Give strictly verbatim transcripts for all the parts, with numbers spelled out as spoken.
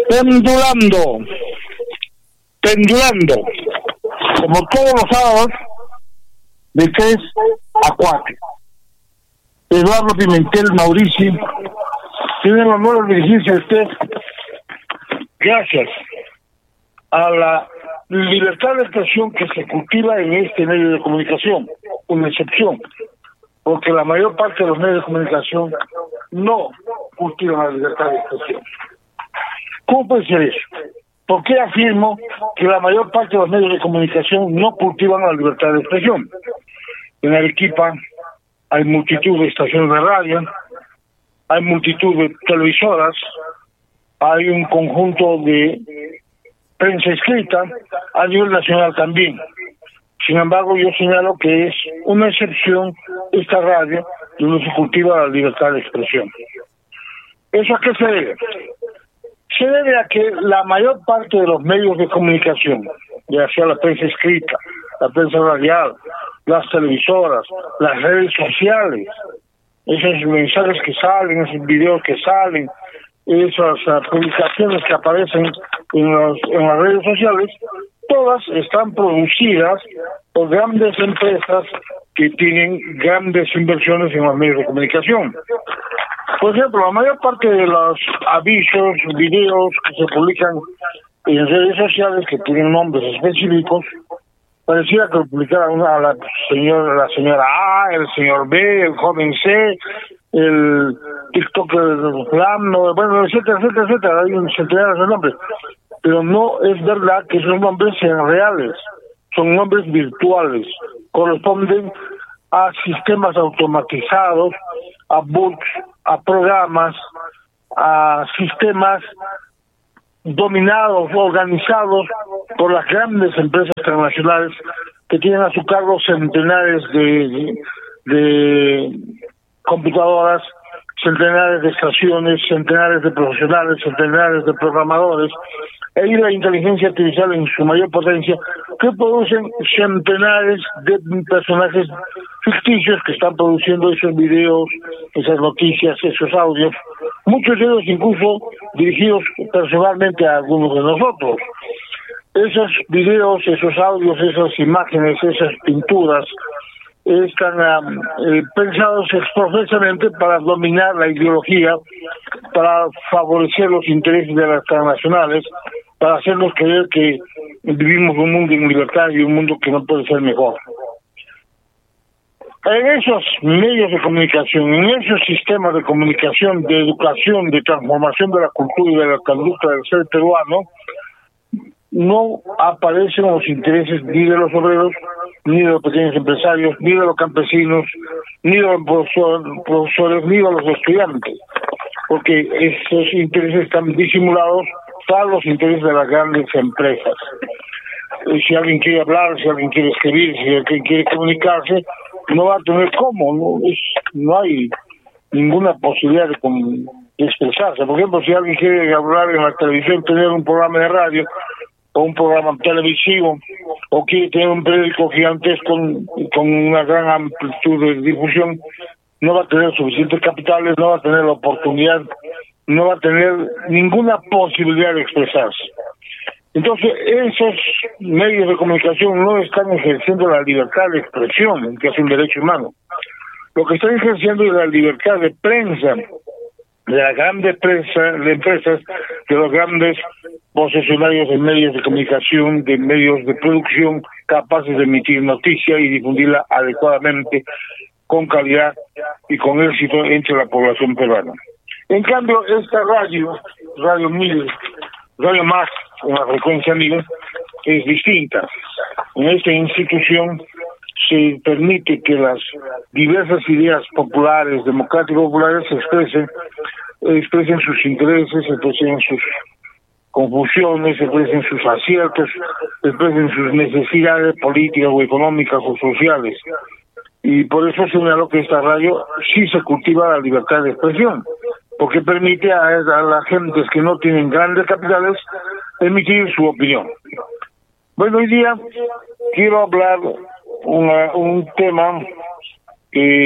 pendulando, pendulando, como todos los sábados, de tres a cuatro. Eduardo Pimentel Maurici tiene el honor de dirigirse a usted gracias a la libertad de expresión que se cultiva en este medio de comunicación, una excepción, porque la mayor parte de los medios de comunicación no cultivan la libertad de expresión. ¿Cómo puede ser eso? ¿Por qué afirmo que la mayor parte de los medios de comunicación no cultivan la libertad de expresión? En Arequipa hay multitud de estaciones de radio, hay multitud de televisoras, hay un conjunto de prensa escrita, a nivel nacional también. Sin embargo, yo señalo que es una excepción esta radio donde se cultiva la libertad de expresión. ¿Eso a qué se debe? Se debe a que la mayor parte de los medios de comunicación, ya sea la prensa escrita, la prensa radial, las televisoras, las redes sociales, esos mensajes que salen, esos videos que salen, esas uh, publicaciones que aparecen en, los, en las redes sociales, todas están producidas por grandes empresas que tienen grandes inversiones en los medios de comunicación. Por ejemplo, la mayor parte de los avisos, videos que se publican en redes sociales que tienen nombres específicos, pareciera que lo publicara una, la señora, la señora A, el señor B, el joven C, el TikToker plano, bueno, etcétera, etcétera, etcétera, hay un centenar de nombres. Pero no es verdad que esos nombres sean reales, son nombres virtuales, corresponden a sistemas automatizados, a bots, a programas, a sistemas dominados, organizados por las grandes empresas transnacionales que tienen a su cargo centenares de, de computadoras, centenares de estaciones, centenares de profesionales, centenares de programadores, y la inteligencia artificial en su mayor potencia, que producen centenares de personajes ficticios que están produciendo esos videos, esas noticias, esos audios, muchos de ellos incluso dirigidos personalmente a algunos de nosotros. Esos videos, esos audios, esas imágenes, esas pinturas, están um, eh, pensados expresamente para dominar la ideología, para favorecer los intereses de las transnacionales, para hacernos creer que vivimos un mundo en libertad y un mundo que no puede ser mejor. En esos medios de comunicación, en esos sistemas de comunicación, de educación, de transformación de la cultura y de la conducta del ser peruano, no aparecen los intereses ni de los obreros, ni de los pequeños empresarios, ni de los campesinos, ni de los profesores, ni de los estudiantes, porque esos intereses están disimulados para los intereses de las grandes empresas. Si alguien quiere hablar, si alguien quiere escribir, si alguien quiere comunicarse, no va a tener cómo, no, es, no hay ninguna posibilidad de, de expresarse. Por ejemplo, si alguien quiere hablar en la televisión, tener un programa de radio, o un programa televisivo, o quiere tener un periódico gigantesco con, con una gran amplitud de difusión, no va a tener suficientes capitales, no va a tener la oportunidad, no va a tener ninguna posibilidad de expresarse. Entonces, esos medios de comunicación no están ejerciendo la libertad de expresión, que es un derecho humano. Lo que están ejerciendo es la libertad de prensa, de las grandes empresas, de empresas, de los grandes posesionarios de medios de comunicación, de medios de producción, capaces de emitir noticia y difundirla adecuadamente, con calidad y con éxito entre la población peruana. En cambio, esta radio, Radio Mil, Radio Más, en la frecuencia mil, es distinta. En esta institución se permite que las diversas ideas populares, democráticas populares, se expresen, expresen sus intereses, expresen sus confusiones, expresen sus aciertos, expresen sus necesidades políticas o económicas o sociales. Y por eso señalo que esta radio sí se cultiva la libertad de expresión, porque permite a, a las gentes que no tienen grandes capitales emitir su opinión. Bueno, hoy día quiero hablar una, un tema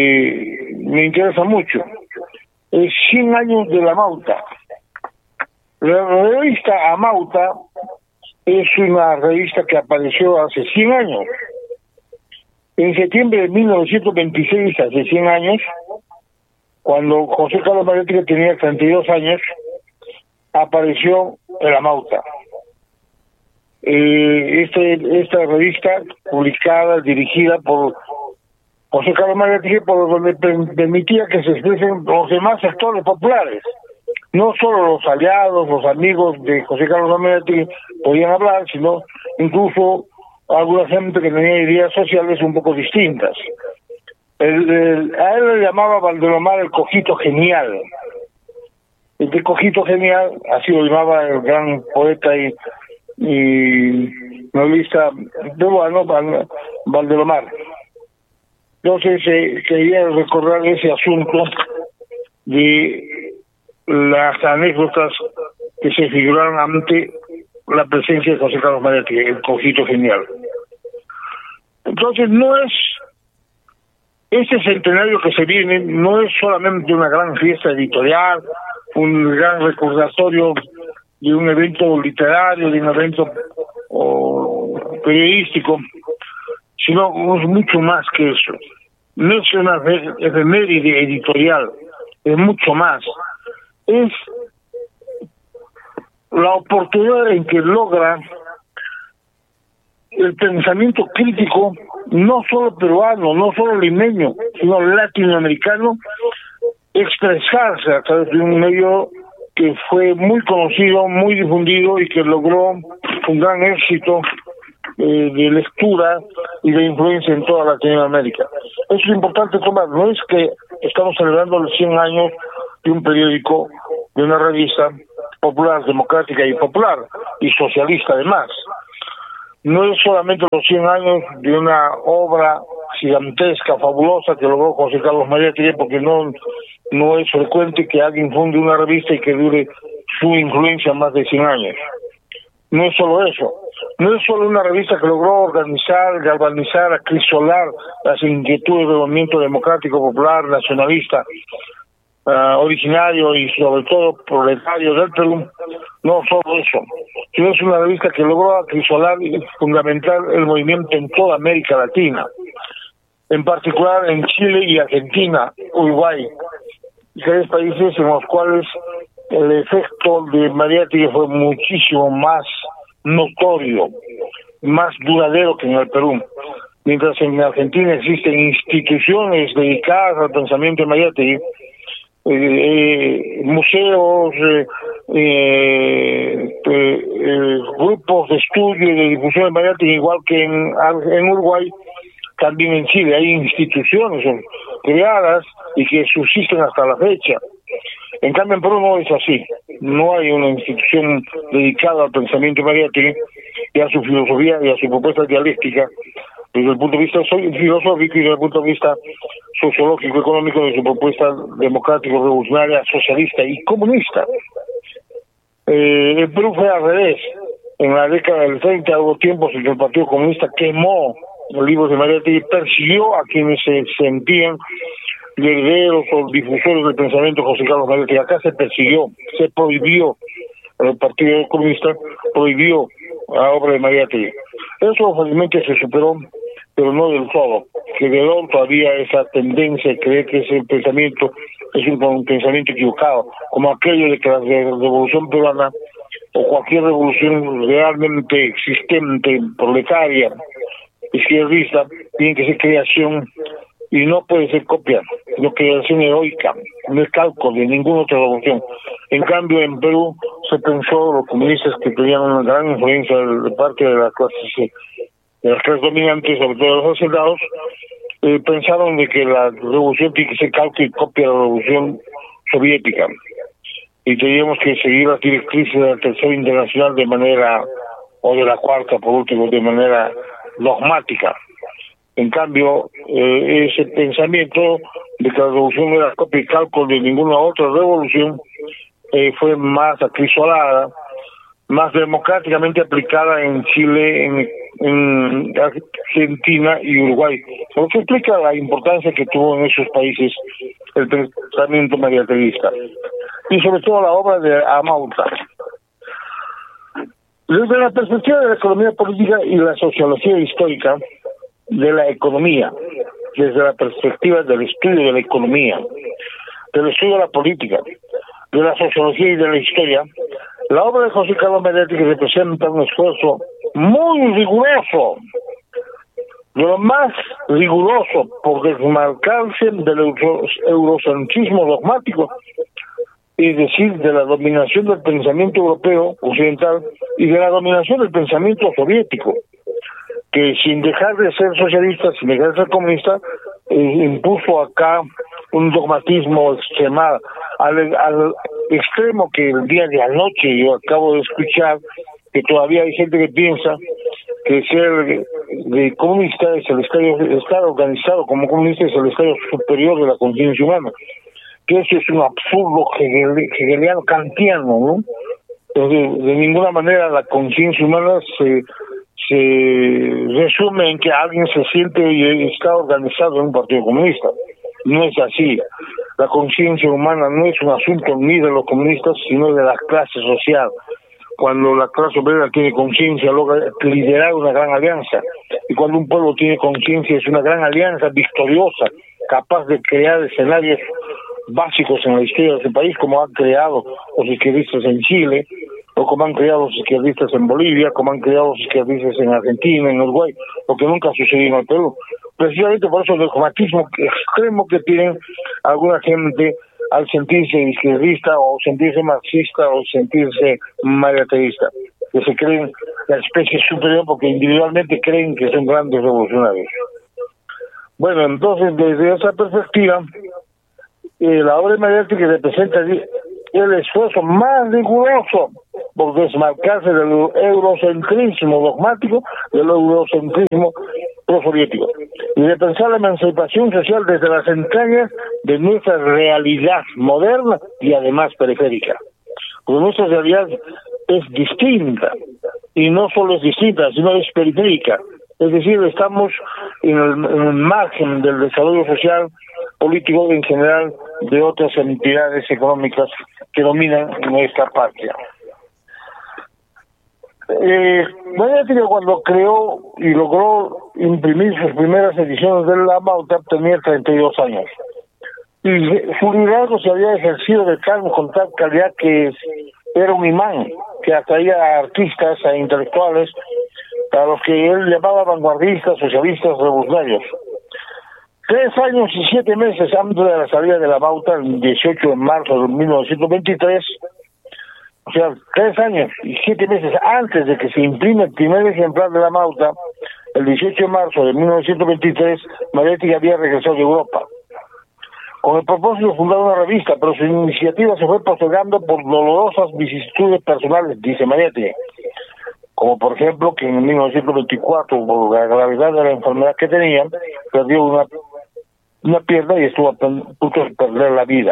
que me interesa mucho. Es cien años de la Mauta. La revista Amauta es una revista que apareció hace cien años. En septiembre de mil novecientos veintiséis, hace cien años, cuando José Carlos Mariátegui tenía treinta y dos años, apareció el Amauta. Eh, este, esta revista, publicada, dirigida por José Carlos Mariátegui, por donde permitía que se expresen los demás sectores populares. No solo los aliados, los amigos de José Carlos Mariátegui podían hablar, sino incluso alguna gente que tenía ideas sociales un poco distintas. El, el, a él le llamaba Valdelomar el cojito genial. Este cojito genial, así lo llamaba el gran poeta y, y novelista peruano, Valdelomar. Entonces eh, quería recordar ese asunto de las anécdotas que se figuraron ante la presencia de José Carlos Mariátegui, el cojito genial. Entonces no es, este centenario que se viene no es solamente una gran fiesta editorial, un gran recordatorio de un evento literario, de un evento o, periodístico, sino es mucho más que eso. No es una efeméride editorial, es mucho más. Es la oportunidad en que logra el pensamiento crítico, no solo peruano, no solo limeño, sino latinoamericano, expresarse a través de un medio que fue muy conocido, muy difundido y que logró un gran éxito eh, de lectura y de influencia en toda Latinoamérica. Eso es importante tomar. No es que estamos celebrando los cien años de un periódico, de una revista popular, democrática y popular, y socialista además. No es solamente los cien años de una obra gigantesca, fabulosa, que logró José Carlos Mariátegui, porque no, no es frecuente que alguien funde una revista y que dure su influencia más de cien años. No es solo eso. No es solo una revista que logró organizar, galvanizar, acrisolar las inquietudes del movimiento democrático, popular, nacionalista, Uh, originario y sobre todo proletario del Perú, no solo eso, sino es una revista que logró acrisolar y fundamentar el movimiento en toda América Latina, en particular en Chile y Argentina, Uruguay, tres países en los cuales el efecto de Mariátegui fue muchísimo más notorio, más duradero que en el Perú. Mientras en Argentina existen instituciones dedicadas al pensamiento de Mariátegui, Eh, eh, museos, eh, eh, eh, grupos de estudio y de difusión de Mariátegui, igual que en, en Uruguay, también en Chile hay instituciones creadas y que subsisten hasta la fecha. En cambio en Perú no es así, no hay una institución dedicada al pensamiento de Mariátegui y a su filosofía y a su propuesta dialéctica desde el punto de vista filosófico y desde el punto de vista sociológico, económico, de su propuesta democrático, revolucionaria, socialista y comunista. Eh, el Perú fue al revés. En la década del treinta hubo tiempos en que el Partido Comunista quemó los libros de Mariátegui y persiguió a quienes se sentían herederos o difusores del pensamiento de José Carlos Mariátegui. Acá se persiguió, se prohibió, el Partido Comunista prohibió la obra de Mariátegui. Eso felizmente se superó, pero no del todo. Quedó todavía esa tendencia a creer que ese pensamiento es un, un pensamiento equivocado, como aquello de que la revolución peruana o cualquier revolución realmente existente, proletaria, izquierdista, tiene que ser creación y no puede ser copia, sino creación heroica, no es calco de ninguna otra revolución. En cambio, en Perú se pensó, los comunistas que tenían una gran influencia de parte de la clase, de las clases dominantes, sobre todo de los hacendados, eh, pensaron de que la revolución tiene que ser calco y copia de la revolución soviética. Y teníamos que seguir las directrices de la Tercera Internacional de manera, o de la Cuarta, por último, de manera dogmática. En cambio, eh, ese pensamiento de que la revolución no era copia y calco de ninguna otra revolución eh, fue más acrisolada, más democráticamente aplicada en Chile, en, en Argentina y Uruguay. Lo que explica la importancia que tuvo en esos países el pensamiento mariáteguista. Y sobre todo la obra de Amauta. Desde la perspectiva de la economía política y la sociología histórica de la economía, desde la perspectiva del estudio de la economía, del estudio de la política, de la sociología y de la historia, la obra de José Carlos Mariátegui representa un esfuerzo muy riguroso, de lo más riguroso, por desmarcarse del euro, eurocentrismo dogmático, es decir, de la dominación del pensamiento europeo occidental y de la dominación del pensamiento soviético, que sin dejar de ser socialista, sin dejar de ser comunista, eh, impuso acá un dogmatismo extremado, al, al extremo que el día de anoche yo acabo de escuchar que todavía hay gente que piensa que ser de comunista es el estadio, estar organizado como comunista es el estadio superior de la conciencia humana, que eso es un absurdo hegeliano kantiano, ¿no? Entonces, de ninguna manera la conciencia humana se se resume en que alguien se siente y está organizado en un partido comunista. No es así. La conciencia humana no es un asunto ni de los comunistas, sino de la clase social. Cuando la clase obrera tiene conciencia, logra liderar una gran alianza. Y cuando un pueblo tiene conciencia, es una gran alianza victoriosa, capaz de crear escenarios básicos en la historia de ese país, como han creado los izquierdistas en Chile, o como han creado los izquierdistas en Bolivia, como han creado los izquierdistas en Argentina, en Uruguay, lo que nunca ha sucedido en el Perú. Precisamente por eso el dogmatismo extremo que tienen alguna gente al sentirse izquierdista, o sentirse marxista, o sentirse mariateguista, que se creen la especie superior porque individualmente creen que son grandes revolucionarios. Bueno, entonces, desde esa perspectiva, eh, la obra de Mariátegui representa el esfuerzo más riguroso por desmarcarse del eurocentrismo dogmático, del eurocentrismo prosoviético, y de pensar la emancipación social desde las entrañas de nuestra realidad moderna y además periférica. Porque nuestra realidad es distinta, y no solo es distinta, sino es periférica. Es decir, estamos en el, en el margen del desarrollo social, político en general, de otras entidades económicas que dominan nuestra patria. Eh, Mariátegui, cuando creó y logró imprimir sus primeras ediciones de La Mauta, tenía treinta y dos años. Y su liderazgo se había ejercido de tal, con tal calidad que era un imán que atraía a artistas, a intelectuales, a los que él llamaba vanguardistas, socialistas, revolucionarios. Tres años y siete meses antes de la salida de La Mauta, el dieciocho de marzo de mil novecientos veintitrés, o sea, tres años y siete meses antes de que se imprime el primer ejemplar de La Mauta, el dieciocho de marzo de mil novecientos veintitrés, Mariátegui había regresado de Europa con el propósito de fundar una revista, pero su iniciativa se fue postergando por dolorosas vicisitudes personales, dice Mariátegui, como por ejemplo que en mil novecientos veinticuatro, por la gravedad de la enfermedad que tenía, perdió una, una pierna y estuvo a punto de perder la vida.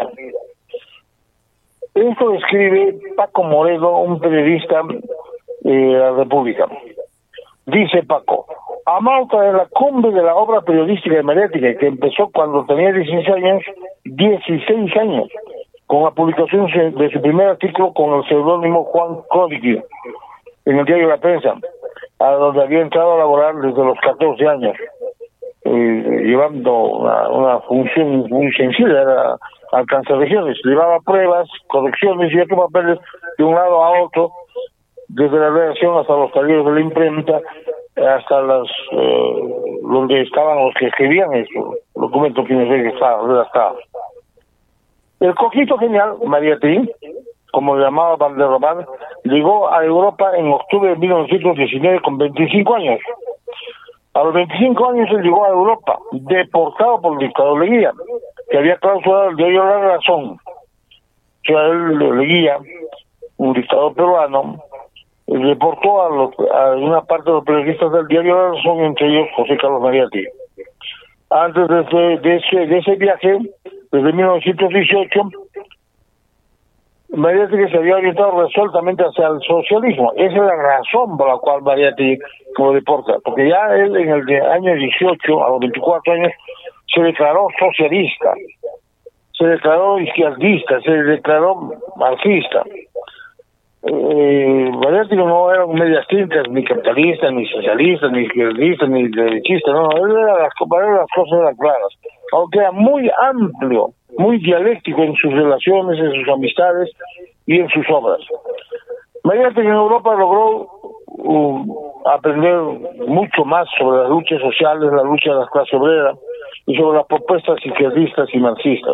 Esto describe Paco Moreno, un periodista eh, de la República. Dice Paco: A Mauta es la cumbre de la obra periodística de Mariátegui, que empezó cuando tenía dieciséis años, dieciséis años, con la publicación de su primer artículo con el seudónimo Juan Código en el diario La Prensa, a donde había entrado a laborar desde los catorce años, eh, llevando una, una función muy sencilla, era alcanzar regiones, llevaba pruebas, correcciones y otros papeles de un lado a otro, desde la redacción hasta los talleres de la imprenta, hasta las eh, donde estaban los que escribían estos documentos que estaban redactados. El coquito genial, Mariátegui, como le llamaba Valderrama, llegó a Europa en octubre de mil novecientos diecinueve con veinticinco años. A los veinticinco años él llegó a Europa, deportado por el dictador Leguía, que había clausurado el diario La Razón. O sea, él, Leguía, un dictador peruano, deportó a, los, a una parte de los periodistas del diario La Razón, entre ellos José Carlos Mariátegui. Antes de ese, de ese, de ese viaje, desde mil novecientos dieciocho, Mariátegui se había orientado resueltamente hacia el socialismo. Esa es la razón por la cual Mariátegui lo deporta, porque ya él en el año dieciocho, a los veinticuatro años, se declaró socialista, se declaró izquierdista, se declaró marxista. Eh, Mariátegui no era un medias tintas, ni capitalista, ni socialista, ni izquierdista, ni derechista, no, él era las, las cosas eran claras, aunque era muy amplio, muy dialéctico en sus relaciones, en sus amistades y en sus obras. Imagínate que en Europa logró uh, aprender mucho más sobre las luchas sociales, la lucha de las clases obreras y sobre las propuestas izquierdistas y marxistas.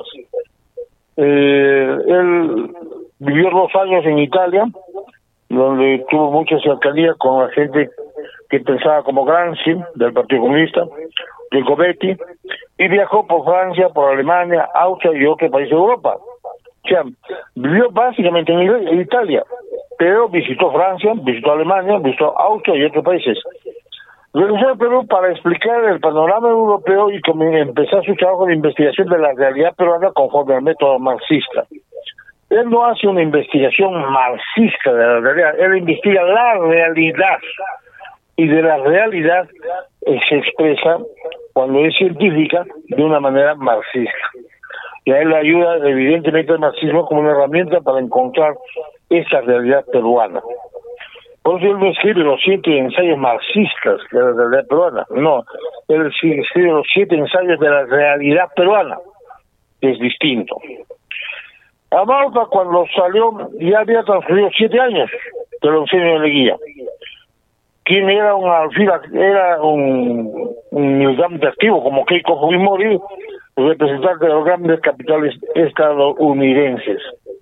Eh, él vivió dos años en Italia, donde tuvo mucha cercanía con la gente que pensaba como Gramsci, del Partido Comunista, de Gobetti, y viajó por Francia, por Alemania, Austria y otros países de Europa. O sea, vivió básicamente en Italia, pero visitó Francia, visitó Alemania, visitó Austria y otros países. Regresó al Perú para explicar el panorama europeo y empezar su trabajo de investigación de la realidad peruana conforme al método marxista. Él no hace una investigación marxista de la realidad, él investiga la realidad, y de la realidad eh, se expresa, cuando es científica, de una manera marxista. Y a él le ayuda evidentemente el marxismo como una herramienta para encontrar esa realidad peruana. Por eso él no escribe los siete ensayos marxistas de la realidad peruana, no, él escribe los siete ensayos de la realidad peruana, que es distinto. Amaurta, cuando salió, ya había transcurrido siete años de los enseños de Leguía, quien era un alfila, era un, un militante activo como Keiko Fujimori, representante de los grandes capitales estadounidenses.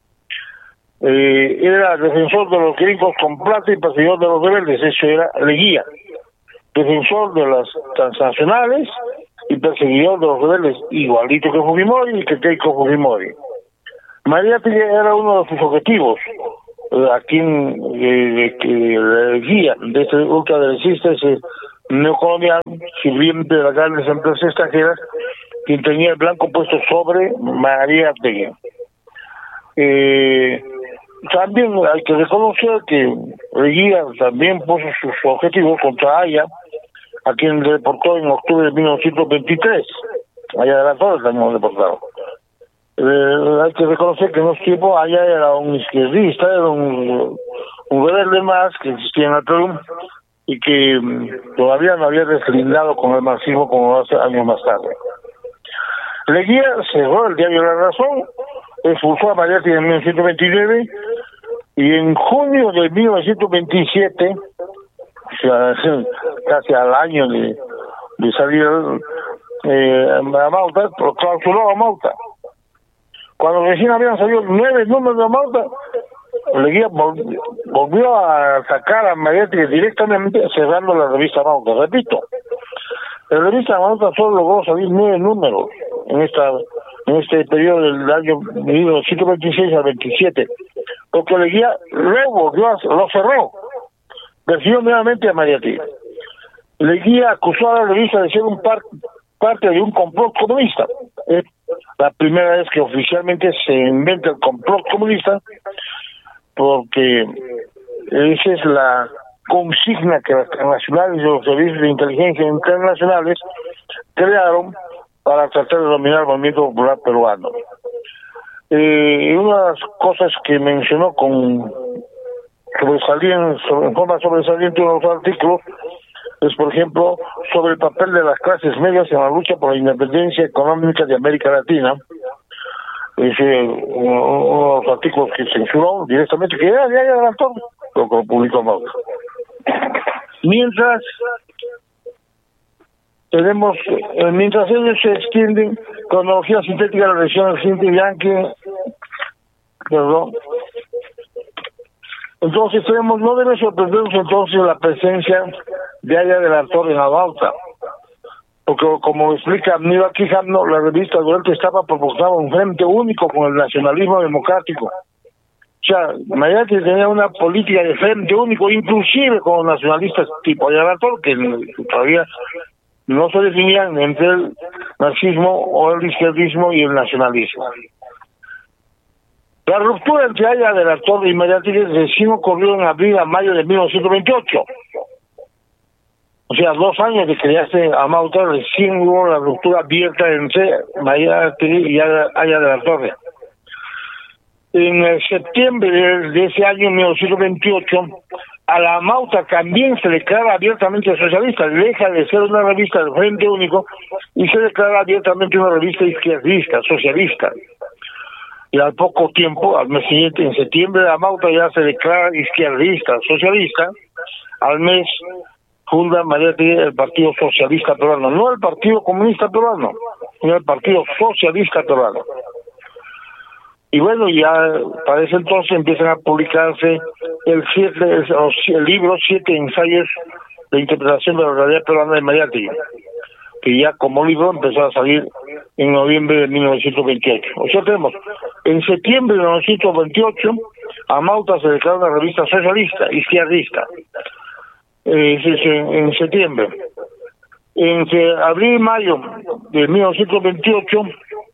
Eh, era defensor de los gringos con plata y perseguidor de los rebeldes, eso era Leguía. Defensor de las transnacionales y perseguidor de los rebeldes, igualito que Fujimori y que Keiko Fujimori. Mariátegui era uno de sus objetivos, eh, a quien eh, que Leguía, de este ultraderechista, ese neocolonial, sirviente de las grandes empresas extranjeras, quien tenía el blanco puesto sobre Mariátegui. Eh, también hay que reconocer que Leguía también puso sus objetivos contra Haya, a quien deportó en octubre de mil novecientos veintitrés. Haya de la Torre también lo deportaron. Eh, hay que reconocer que en ese tiempo Haya era un izquierdista, era un, un rebelde más que existía en el Perú y que um, todavía no había deslindado con el marxismo como hace años más tarde. Leguía cerró el diario La Razón, expulsó a Mariátegui en mil novecientos veintinueve y en junio de mil novecientos veintisiete, o sea, casi al año de, de salir eh, a Malta, clausuró a Malta. Cuando recién habían salido nueve números de Malta, Leguía volvió a atacar a Mariátegui directamente cerrando la revista Malta. Repito, la revista Malta solo logró salir nueve números en esta en este periodo del año mil novecientos veintiséis al veintisiete, porque Leguía luego volvió a, lo cerró, persiguió nuevamente a Mariátegui. Leguía acusó a la revista de ser un par, parte de un complot comunista. Es la primera vez que oficialmente se inventa el complot comunista, porque esa es la consigna que las transnacionales y los servicios de inteligencia internacionales crearon para tratar de dominar el movimiento popular peruano. Eh, una de las cosas que mencionó con sobresalían, sobre, en forma sobresaliente uno de los artículos es, por ejemplo, sobre el papel de las clases medias en la lucha por la independencia económica de América Latina. Es eh, uno, uno de los artículos que censuró directamente, que ya, ya adelantó lo que lo publicó Mauta. Mientras tenemos, eh, mientras ellos se extienden, cronología sintética de la reacción del Cinti Bianchi, perdón. Entonces tenemos, no debe sorprendernos entonces la presencia de Haya de la Torre en la Malta, porque como explica Aníbal Quijano, la revista Duarte estaba proporcionando un frente único con el nacionalismo democrático. O sea, Mariátegui tenía una política de frente único, inclusive con los nacionalistas tipo Haya de la Torre, que todavía no se definían entre el marxismo o el izquierdismo y el nacionalismo. La ruptura entre Haya de la Torre y Mariátegui recién ocurrió en abril a mayo de mil novecientos veintiocho. O sea, dos años de crearse a Mauta, recién hubo la ruptura abierta entre Mariátegui y Haya de la Torre. En septiembre de ese año, mil novecientos veintiocho, a la Amauta también se declara abiertamente socialista, deja de ser una revista del Frente Único y se declara abiertamente una revista izquierdista, socialista. Y al poco tiempo, al mes siguiente, en septiembre, la Amauta ya se declara izquierdista, socialista. Al mes funda Mariátegui el Partido Socialista Peruano, no el Partido Comunista Peruano, sino el Partido Socialista Peruano. Y bueno, ya para ese entonces empiezan a publicarse el, siete, el, el libro Siete ensayos de interpretación de la realidad peruana de Mariátegui, que ya como libro empezó a salir en noviembre de mil novecientos veintiocho. O sea, tenemos, en septiembre de mil novecientos veintiocho, Amauta se declara una revista socialista, izquierdista, eh, en, en septiembre. Entre abril y mayo de mil novecientos veintiocho,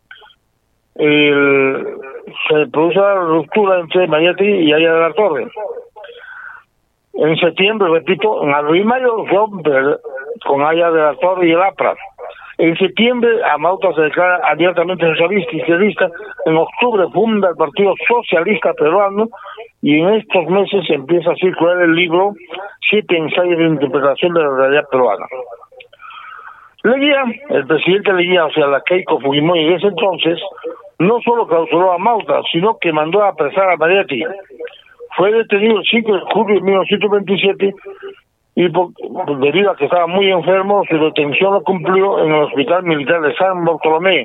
el, se produce la ruptura entre Mariátegui y Aya de la Torre. En septiembre, repito, en abril y mayo rompe con Aya de la Torre y el A P R A. En septiembre, Amauta se declara abiertamente socialista y izquierdista. En octubre funda el Partido Socialista Peruano y en estos meses empieza a circular el libro Siete ensayos de interpretación de la realidad peruana. Leguía, el presidente Leguía, o sea, la Keiko Fujimori de ese entonces, no solo clausuró a Amauta, sino que mandó a apresar a Mariátegui. Fue detenido el cinco de julio de mil novecientos veintisiete y por, debido a que estaba muy enfermo, su detención lo cumplió en el Hospital Militar de San Bartolomé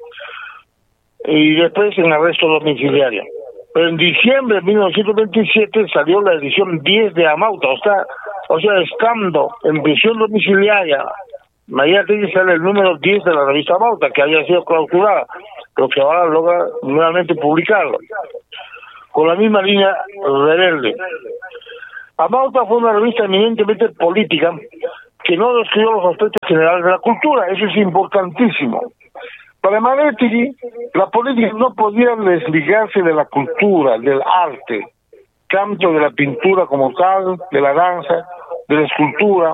y después en arresto domiciliario. Pero en diciembre de mil novecientos veintisiete salió la edición diez de Amauta, o sea, o sea estando en prisión domiciliaria, Mariátegui sale el número diez de la revista Amauta, que había sido clausurada, pero que ahora logra nuevamente publicarlo, con la misma línea rebelde. Amauta fue una revista eminentemente política que no describió los aspectos generales de la cultura, eso es importantísimo. Para Mariátegui, la política no podía desligarse de la cultura, del arte, tanto de la pintura como tal, de la danza, de la escultura,